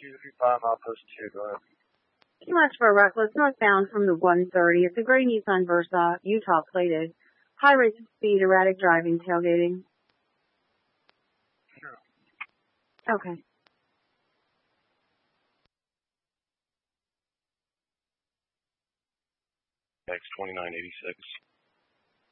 235 milepost 2, go ahead. Too much for a reckless northbound from the 130. It's a gray Nissan Versa, Utah plated. High rates of speed, erratic driving, tailgating. Sure. Okay. X 2986.